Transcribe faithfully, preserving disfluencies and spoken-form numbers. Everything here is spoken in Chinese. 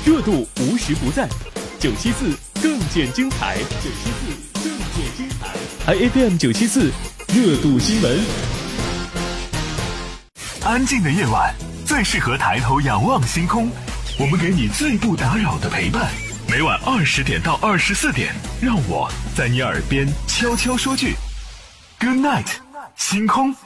热度无时不在。九七四更见精彩，九七四更见精彩 ，I F M 九七四热度新闻。 安静的夜晚最适合抬头仰望星空，我们给你最不打扰的陪伴。每晚二十点到二十四点，让我在你耳边悄悄说句 Good night， 星空